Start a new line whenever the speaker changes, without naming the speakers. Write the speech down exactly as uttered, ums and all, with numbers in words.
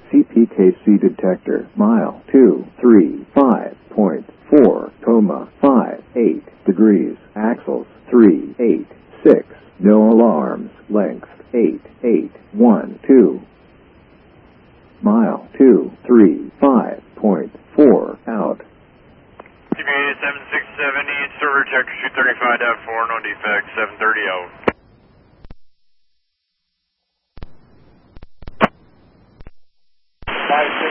C P K C detector, mile two three five point four, coma five eight degrees, axles three eight six, no alarms, length eight eight one two. Mile two three five point four out.
T B A seven six seven, server check two thirty-five point four, no defects, seven thirty out. five